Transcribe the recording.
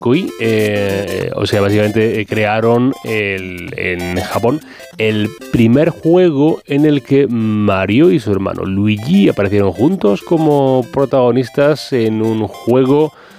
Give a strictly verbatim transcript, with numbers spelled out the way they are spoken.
Koei, eh, o sea, básicamente crearon el, en Japón el primer juego en el que Mario y su hermano Luigi aparecieron juntos como protagonistas en un juego